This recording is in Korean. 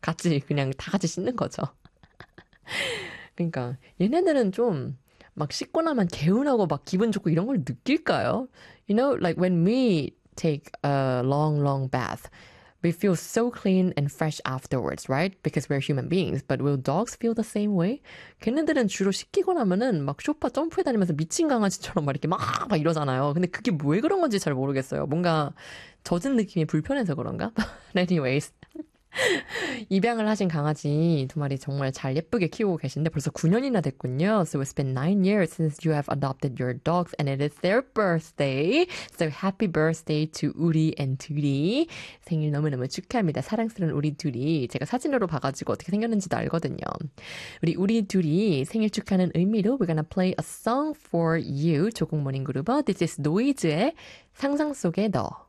같이 그냥 다 같이 씻는 거죠. 그러니까 얘네들은 좀 막 씻고 나면 개운하고 막 기분 좋고 이런 걸 느낄까요? You know, like when we take a long, long bath, we feel so clean and fresh afterwards, right? Because we're human beings. But will dogs feel the same way? 걔네들은 주로 씻기고 나면은 막 소파 점프해 다니면서 미친 강아지처럼 막 이렇게 막 이러잖아요. 근데 그게 왜 그런 건지 잘 모르겠어요. 뭔가 젖은 느낌이 불편해서 그런가? Anyways. 입양을 하신 강아지 두 마리 정말 잘 예쁘게 키우고 계신데 벌써 9년이나 됐군요. So it's been 9 years since you have adopted your dogs and it is their birthday. So happy birthday to 우리 and 둘이. 생일 너무너무 축하합니다. 사랑스러운 우리 둘이. 제가 사진으로 봐가지고 어떻게 생겼는지도 알거든요. 우리 둘이 생일 축하하는 의미로 we're gonna play a song for you. 조국 모닝그룹. This is 노이즈의 상상 속의 너.